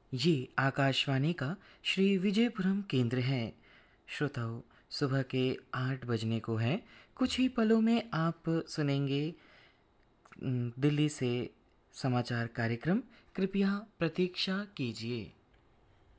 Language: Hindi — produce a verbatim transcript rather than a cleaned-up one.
ये आकाशवाणी का श्री विजयपुरम केंद्र है। श्रोताओं, सुबह के आठ बजने को है। कुछ ही पलों में आप सुनेंगे दिल्ली से समाचार कार्यक्रम। कृपया प्रतीक्षा कीजिए।